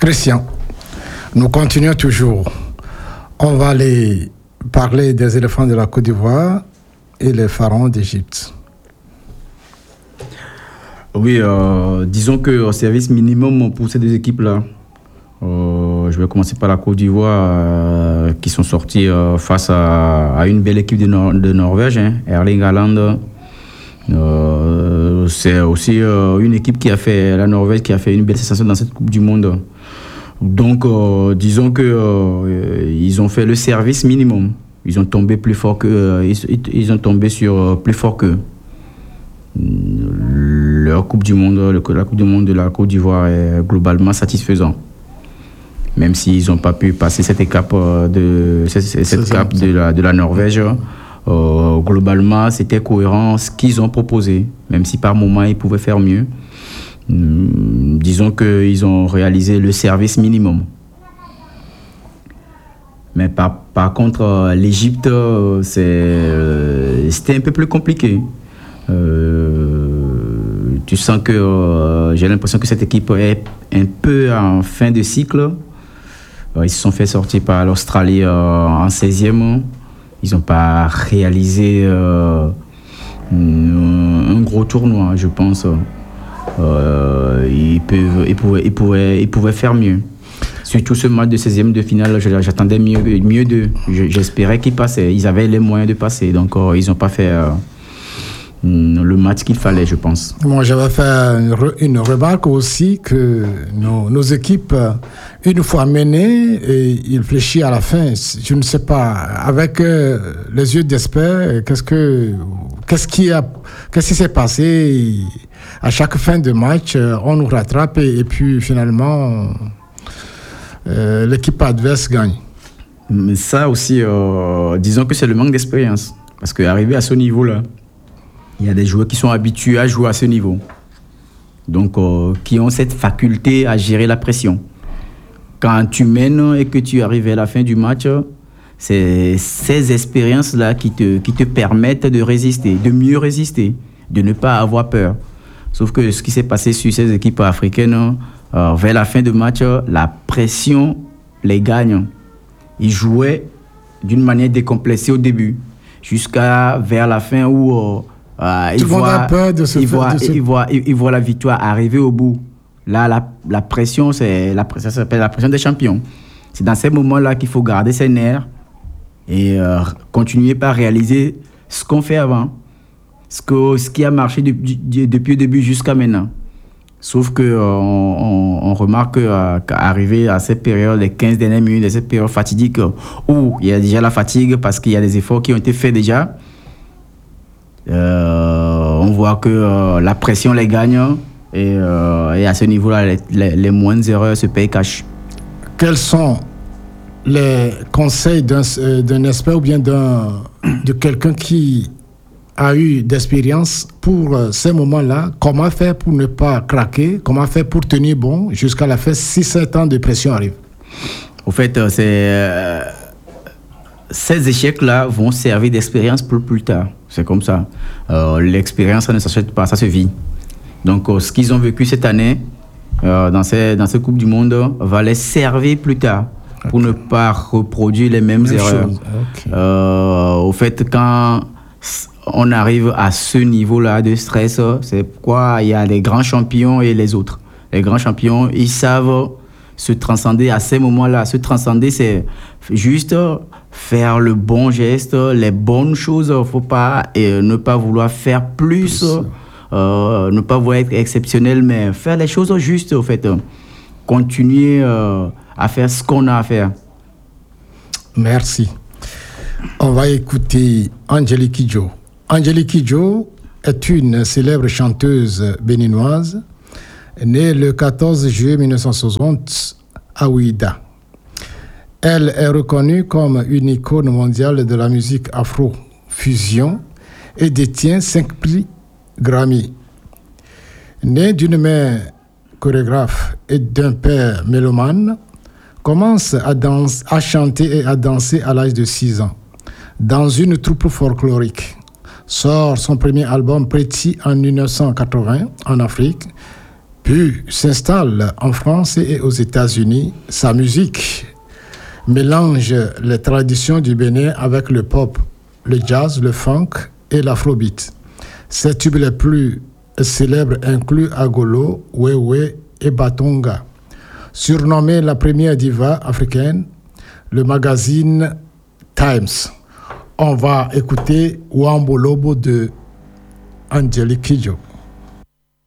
Christian, nous continuons toujours. On va aller parler des éléphants de la Côte d'Ivoire et les pharaons d'Égypte. Oui, disons que service minimum pour ces deux équipes-là. Je vais commencer par la Côte d'Ivoire qui sont sortis face à une belle équipe de Norvège, hein, Erling Haaland. C'est aussi une équipe la Norvège qui a fait une belle sensation dans cette Coupe du Monde. Donc, disons que ils ont fait le service minimum. Ils ont tombé plus fort que ils ont tombé sur plus fort que leur Coupe du Monde. La Coupe du Monde de la Côte d'Ivoire est globalement satisfaisant. Même s'ils n'ont pas pu passer cette étape de la Norvège, globalement, c'était cohérent ce qu'ils ont proposé, même si par moments, ils pouvaient faire mieux. Disons qu'ils ont réalisé le service minimum. Mais par contre, l'Égypte, c'était un peu plus compliqué. Tu sens que j'ai l'impression que cette équipe est un peu en fin de cycle. Ils se sont fait sortir par l'Australie en 16e. Ils n'ont pas réalisé un gros tournoi, je pense. Ils pouvaient faire mieux. Surtout ce match de 16e de finale, j'attendais mieux d'eux. J'espérais qu'ils passaient. Ils avaient les moyens de passer. Donc, ils n'ont pas fait le match qu'il fallait, je pense. Moi, j'avais fait une remarque aussi que nos équipes, une fois menées, et ils fléchissent à la fin. Je ne sais pas, avec les yeux d'espère, qu'est-ce qui s'est passé? À chaque fin de match, on nous rattrape et puis finalement, l'équipe adverse gagne. Mais ça aussi, disons que c'est le manque d'expérience. Parce qu'arriver à ce niveau-là, il y a des joueurs qui sont habitués à jouer à ce niveau. Donc, qui ont cette faculté à gérer la pression. Quand tu mènes et que tu arrives à la fin du match, c'est ces expériences-là qui te permettent de résister, de mieux résister, de ne pas avoir peur. Sauf que ce qui s'est passé sur ces équipes africaines, vers la fin du match, la pression les gagne. Ils jouaient d'une manière décomplexée au début, jusqu'à vers la fin où ils voient la victoire arriver au bout. Là, la pression, ça s'appelle la pression des champions. C'est dans ces moments-là qu'il faut garder ses nerfs et continuer par réaliser ce qu'on fait avant. Ce qui a marché depuis le début jusqu'à maintenant. Sauf qu'on remarque qu'arriver à cette période, les 15 dernières minutes, cette période fatidique, où il y a déjà la fatigue parce qu'il y a des efforts qui ont été faits déjà, on voit que la pression les gagne et à ce niveau-là, les moindres erreurs se payent cash. Quels sont les conseils d'un expert ou bien de quelqu'un qui a eu d'expérience pour ces moments-là? Comment faire pour ne pas craquer? Comment faire pour tenir bon jusqu'à la fin si 7 ans de pression arrivent? Au fait, ces échecs-là vont servir d'expérience pour plus tard. C'est comme ça. L'expérience, ça ne s'achète pas, ça se vit. Donc, ce qu'ils ont vécu cette année dans cette Coupe du Monde va les servir plus tard pour ne pas reproduire les mêmes erreurs. Au fait, quand on arrive à ce niveau-là de stress, c'est pourquoi il y a les grands champions et les autres. Les grands champions, ils savent se transcender à ces moments-là. Se transcender, c'est juste faire le bon geste, les bonnes choses. Il ne faut pas ne pas vouloir faire plus, ne pas vouloir être exceptionnel, mais faire les choses justes, au fait. Continuer à faire ce qu'on a à faire. Merci. On va écouter Angélique Kidjo. Angélique Kidjo est une célèbre chanteuse béninoise, née le 14 juillet 1960 à Ouidah. Elle est reconnue comme une icône mondiale de la musique afro-fusion et détient 5 prix Grammy. Née d'une mère chorégraphe et d'un père mélomane, commence à chanter et à danser à l'âge de 6 ans dans une troupe folklorique. Sort son premier album Pretty en 1980 en Afrique puis s'installe en France et aux États-Unis. Sa musique mélange les traditions du Bénin avec le pop, le jazz, le funk et l'afrobeat. Ses tubes les plus célèbres incluent Agolo, Wewe et Batonga. Surnommée la première diva africaine, le magazine Times. On va écouter Wambolobo de Angelique Kidjo.